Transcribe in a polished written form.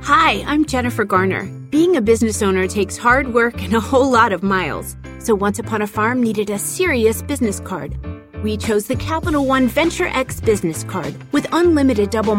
Hi, I'm Jennifer Garner. Being a business owner takes hard work and a whole lot of miles. So Once Upon a Farm needed a serious business card. We chose the Capital One Venture X business card with unlimited double